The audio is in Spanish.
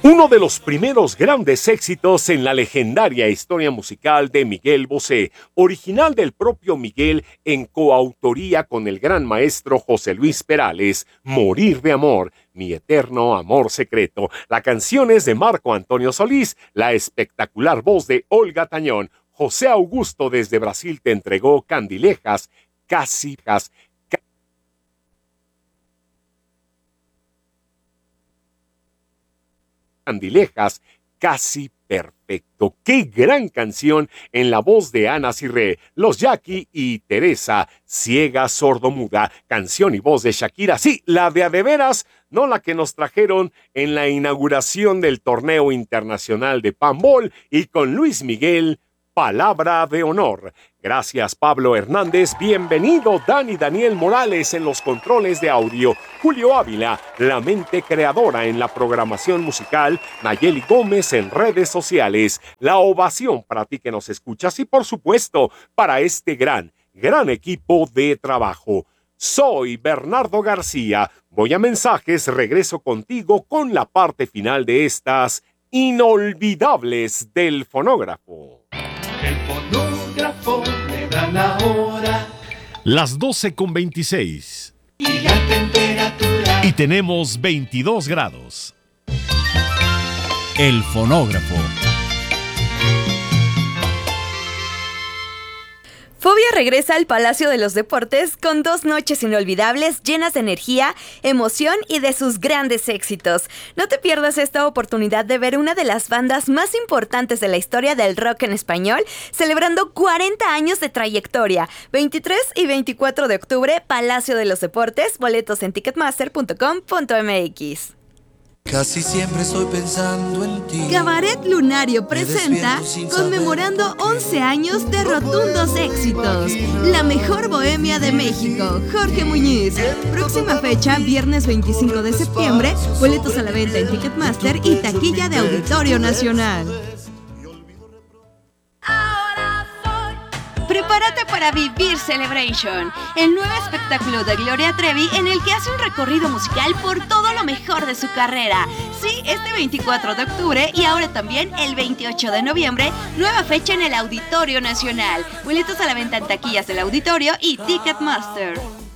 Uno de los primeros grandes éxitos en la legendaria historia musical de Miguel Bosé, original del propio Miguel en coautoría con el gran maestro José Luis Perales, Morir de amor, mi eterno amor secreto. La canción es de Marco Antonio Solís, la espectacular voz de Olga Tañón. José Augusto desde Brasil te entregó Candilejas, casi Candilejas, casi perfecto. ¡Qué gran canción en la voz de Ana Cirré, Los Yaqui y Teresa, ciega sordomuda! Canción y voz de Shakira, sí, la de a de veras, no la que nos trajeron en la inauguración del torneo internacional de Panball, y con Luis Miguel, Palabra de honor. Gracias, Pablo Hernández. Bienvenido, Daniel Morales en los controles de audio. Julio Ávila, la mente creadora en la programación musical. Nayeli Gómez en redes sociales. La ovación para ti que nos escuchas y, por supuesto, para este gran equipo de trabajo. Soy Bernardo García. Voy a mensajes, regreso contigo con la parte final de estas inolvidables del fonógrafo. El fonógrafo le da la hora. Las 12:26. Y la temperatura. Y tenemos 22 grados. El fonógrafo. Fobia regresa al Palacio de los Deportes con 2 noches inolvidables llenas de energía, emoción y de sus grandes éxitos. No te pierdas esta oportunidad de ver una de las bandas más importantes de la historia del rock en español, celebrando 40 años de trayectoria. 23 y 24 de octubre, Palacio de los Deportes, boletos en ticketmaster.com.mx. Casi siempre estoy pensando en ti. Cabaret Lunario presenta Conmemorando 11 años de rotundos éxitos. La mejor bohemia de México, Jorge Muñiz. Próxima fecha, viernes 25 de septiembre. Boletos a la venta en Ticketmaster y taquilla de Auditorio Nacional. Prepárate para Vivir Celebration, el nuevo espectáculo de Gloria Trevi en el que hace un recorrido musical por todo lo mejor de su carrera. Sí, este 24 de octubre y ahora también el 28 de noviembre, nueva fecha en el Auditorio Nacional. Boletos a la venta en taquillas del Auditorio y Ticketmaster.